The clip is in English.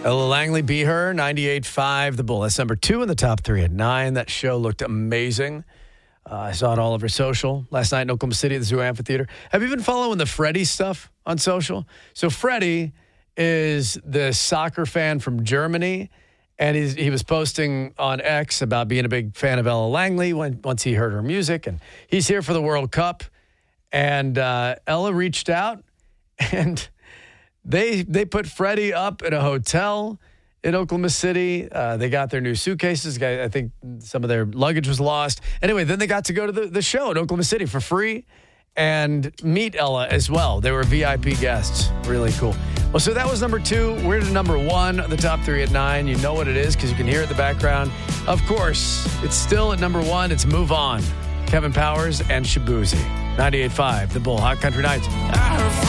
Ella Langley, Be Her, 98.5 The Bull. That's number 2 in the top 3 at 9. That show looked amazing. I saw it all over social last night in Oklahoma City at the Zoo Amphitheater. Have you been following the Freddie stuff on social? So Freddie is the soccer fan from Germany, and he was posting on X about being a big fan of Ella Langley once he heard her music, and he's here for the World Cup. And Ella reached out, and they put Freddie up at a hotel in Oklahoma City. They got their new suitcases. I think some of their luggage was lost. Anyway, then they got to go to the show in Oklahoma City for free and meet Ella as well. They were VIP guests. Really cool. Well, so that was number 2. We're to number 1, the top 3 at 9. You know what it is because you can hear it in the background. Of course, it's still at number 1. It's Move On. Kevin Powers and Shabuzi. 98.5 The Bull, Hot Country Nights.